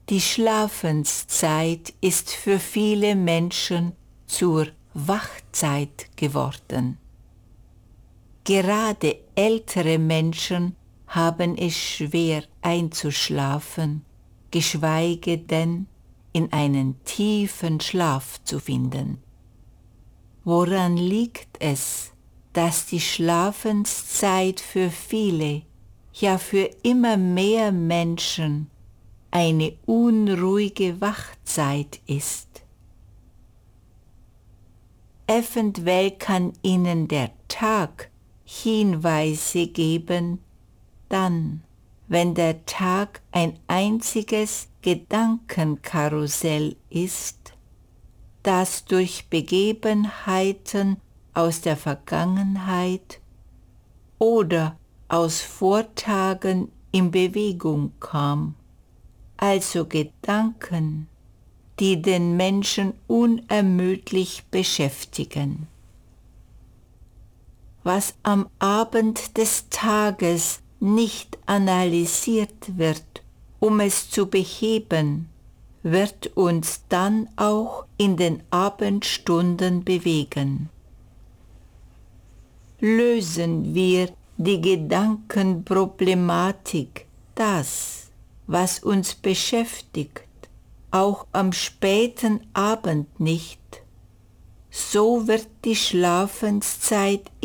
Die Schlafenszeit ist für viele Menschen zur Wachzeit geworden. Gerade ältere Menschen haben es schwer einzuschlafen, geschweige denn in einen tiefen Schlaf zu finden. Woran liegt es, dass die Schlafenszeit für viele, ja für immer mehr Menschen, eine unruhige Wachzeit ist? Eventuell kann Ihnen der Tag Hinweise geben, dann, wenn der Tag ein einziges Gedankenkarussell ist, das durch Begebenheiten aus der Vergangenheit oder aus Vortagen in Bewegung kam, also Gedanken, die den Menschen unermüdlich beschäftigen. Was am Abend des Tages nicht analysiert wird, um es zu beheben, wird uns dann auch in den Abendstunden bewegen. Lösen wir die Gedankenproblematik, das, was uns beschäftigt, auch am späten Abend nicht, so wird die Schlafenszeit